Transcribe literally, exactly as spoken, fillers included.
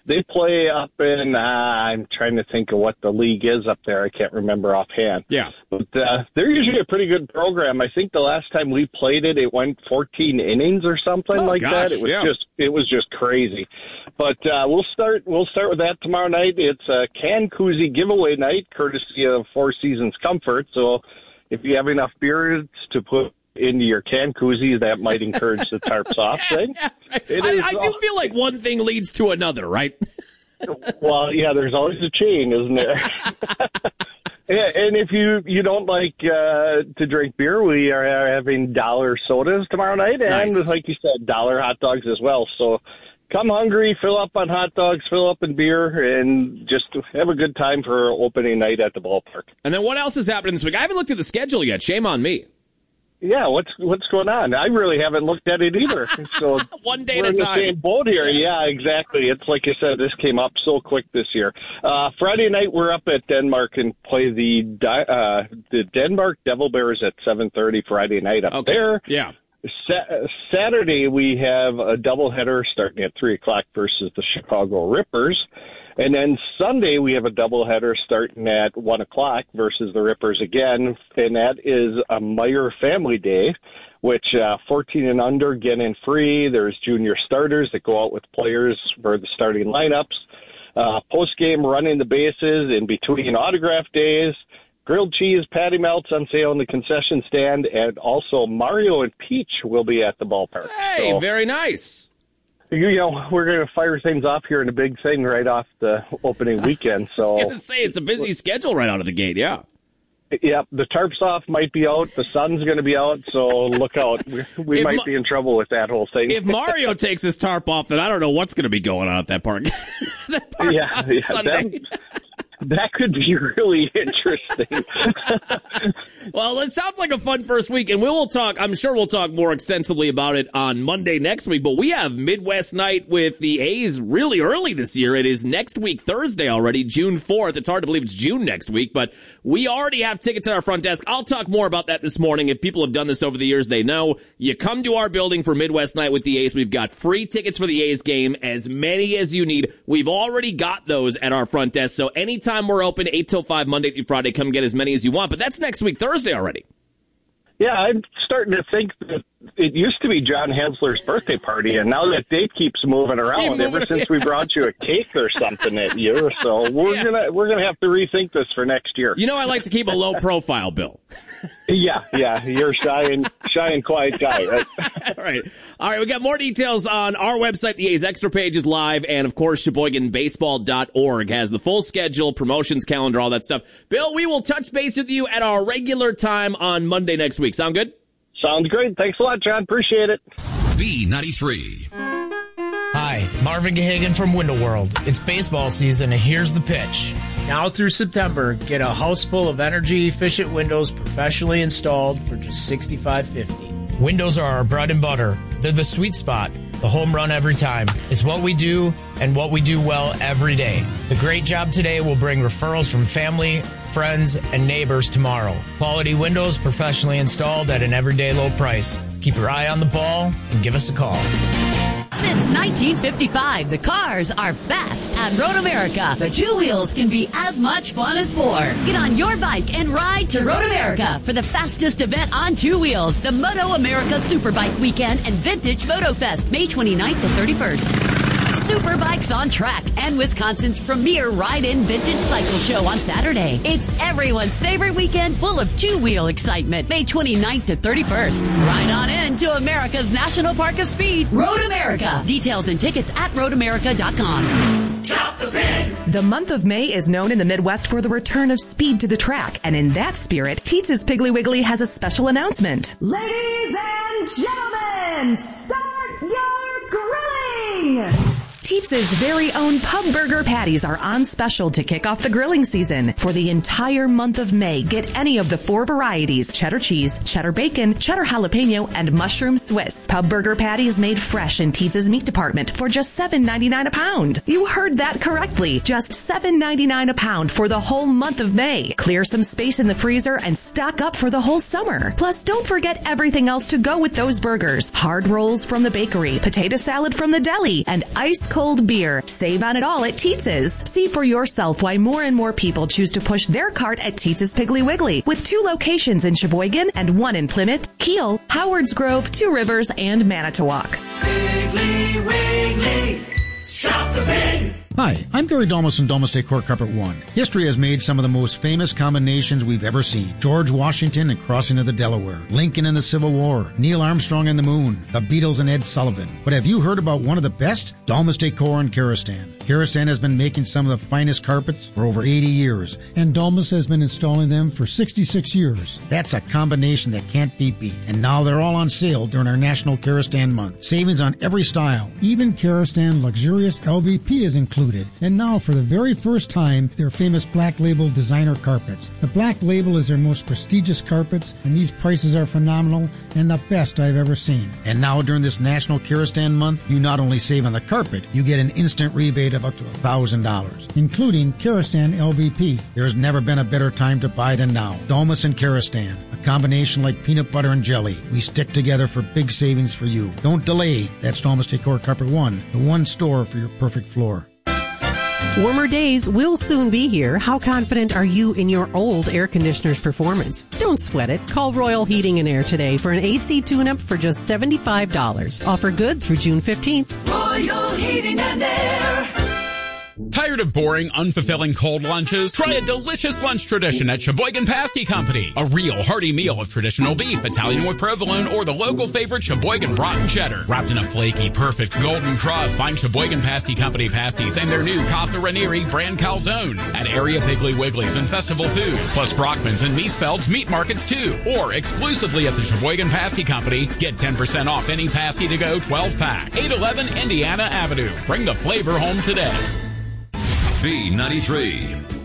They play up in, uh, I'm trying to think of what the league is up there. I can't remember offhand. Yeah. But uh, they're usually a pretty good program. I think the last time we played it, it went fourteen innings or something oh, like gosh, that. It was yeah. just it was just crazy. But uh, we'll start we'll start with that tomorrow night. It's a Can Koozie giveaway night, courtesy of Four Seasons Comfort. So if you have enough beers to put into your Can Koozie, that might encourage the tarps off thing. I, I do feel like one thing leads to another, right? Well, yeah, there's always a chain, isn't there? Yeah, and if you, you don't like uh, to drink beer, we are having dollar sodas tomorrow night, and nice. like you said, dollar hot dogs as well. So come hungry, fill up on hot dogs, fill up in beer, and just have a good time for opening night at the ballpark. And then what else is happening this week? I haven't looked at the schedule yet. Shame on me. Yeah, what's what's going on? I really haven't looked at it either. So one day we're at a in time. the same boat here. Yeah, exactly. It's like I said, this came up so quick this year. Uh, Friday night, we're up at Denmark and play the uh, the Denmark Devil Bears at seven thirty Friday night up okay. there. Yeah. Sa- Saturday, we have a doubleheader starting at three o'clock versus the Chicago Rippers. And then Sunday, we have a doubleheader starting at one o'clock versus the Rippers again, and that is a Meyer Family Day, which uh, fourteen and under get in free. There's junior starters that go out with players for the starting lineups. Uh, post-game running the bases in between autograph days. Grilled cheese, patty melts on sale in the concession stand, and also Mario and Peach will be at the ballpark. Hey, so, very nice. You know, we're going to fire things off here in a big thing right off the opening weekend. So I was going to say, it's a busy schedule right out of the gate, yeah. Yeah, the tarps off might be out. The sun's going to be out, so look out. We, we might Ma- be in trouble with that whole thing. If Mario takes his tarp off, then I don't know what's going to be going on at that park. that park yeah, on yeah Sunday. That, that could be really interesting. Well, it sounds like a fun first week, and we will talk, I'm sure we'll talk more extensively about it on Monday next week, but we have Midwest night with the A's really early this year. It is next week, Thursday already, June fourth. It's hard to believe it's June next week, but we already have tickets at our front desk. I'll talk more about that this morning. If people have done this over the years, they know. You come to our building for Midwest night with the A's. We've got free tickets for the A's game, as many as you need. We've already got those at our front desk, so anytime Time we're open, eight till five, Monday through Friday. Come get as many as you want. But that's next week, Thursday already. Yeah, I'm starting to think that it used to be John Hensler's birthday party, and now that date keeps moving around moving ever since we brought you a cake or something at you. So we're yeah. gonna we're gonna have to rethink this for next year. You know, I like to keep a low profile, Bill. yeah, yeah, you're a shy and shy and quiet guy, right? All right, all right. We got more details on our website. The A's Extra page is live, and of course, Sheboygan Baseball dot org has the full schedule, promotions calendar, all that stuff. Bill, we will touch base with you at our regular time on Monday next week. Sound good? Sounds great. Thanks a lot, John. Appreciate it. B ninety-three. Hi, Marvin Gahagan from Window World. It's baseball season, and here's the pitch. Now through September, get a house full of energy-efficient windows professionally installed for just sixty-five fifty. Windows are our bread and butter. They're the sweet spot, the home run every time. It's what we do and what we do well every day. The great job today will bring referrals from family, friends, and neighbors tomorrow. Quality windows professionally installed at an everyday low price. Keep your eye on the ball and give us a call. Since nineteen fifty-five, the cars are best at Road America. The two wheels can be as much fun as four. Get on your bike and ride to Road America for the fastest event on two wheels, the Moto America Superbike Weekend and Vintage Moto Fest, May twenty-ninth to thirty-first. Superbikes on Track and Wisconsin's premier ride-in vintage cycle show on Saturday. It's everyone's favorite weekend full of two-wheel excitement, May twenty-ninth to thirty-first. Ride on in to America's National Park of Speed, Road America. Details and tickets at road america dot com. Drop the pin! The month of May is known in the Midwest for the return of speed to the track, and in that spirit, Teetz's Piggly Wiggly has a special announcement. Ladies and gentlemen, start your grilling! Teetz's very own pub burger patties are on special to kick off the grilling season. For the entire month of May, get any of the four varieties: cheddar cheese, cheddar bacon, cheddar jalapeno, and mushroom Swiss. Pub burger patties made fresh in Teetz's meat department for just seven ninety-nine a pound. You heard that correctly. Just seven ninety-nine a pound for the whole month of May. Clear some space in the freezer and stock up for the whole summer. Plus, don't forget everything else to go with those burgers. Hard rolls from the bakery, potato salad from the deli, and ice cold cold beer. Save on it all at Teetz's. See for yourself why more and more people choose to push their cart at Teetz's Piggly Wiggly, with two locations in Sheboygan and one in Plymouth, Kiel, Howards Grove, Two Rivers, and Manitowoc. Piggly Wiggly, shop the pig. Hi, I'm Gary Domus from Domus Decor Carpet One. History has made some of the most famous combinations we've ever seen. George Washington and Crossing of the Delaware, Lincoln and the Civil War, Neil Armstrong and the Moon, the Beatles and Ed Sullivan. But have you heard about one of the best? Domus Decor and Karastan. Karastan has been making some of the finest carpets for over eighty years, and Domus has been installing them for sixty-six years. That's a combination that can't be beat. And now they're all on sale during our National Karastan Month. Savings on every style. Even Karastan Luxurious L V P is included. And now, for the very first time, their famous Black Label designer carpets. The Black Label is their most prestigious carpets, and these prices are phenomenal and the best I've ever seen. And now, during this National Karastan Month, you not only save on the carpet, you get an instant rebate of up to one thousand dollars, including Karastan L V P. There's never been a better time to buy than now. Domus and Karastan, a combination like peanut butter and jelly. We stick together for big savings for you. Don't delay. That's Domus Decor Carpet One, the one store for your perfect floor. Warmer days will soon be here. How confident are you in your old air conditioner's performance? Don't sweat it. Call Royal Heating and Air today for an A C tune-up for just seventy-five dollars. Offer good through June fifteenth. Royal Heating and Air. Tired of boring, unfulfilling cold lunches? Try a delicious lunch tradition at Sheboygan Pasty Company. A real hearty meal of traditional beef, Italian with provolone, or the local favorite Sheboygan Broughton Cheddar. Wrapped in a flaky, perfect golden crust, find Sheboygan Pasty Company pasties and their new Casa Ranieri brand calzones at area Piggly Wigglies and Festival Food, plus Brockman's and Miesfeld's meat markets too. Or exclusively at the Sheboygan Pasty Company, get ten percent off any pasty to go twelve pack. eight eleven Indiana Avenue. Bring the flavor home today. B ninety-three.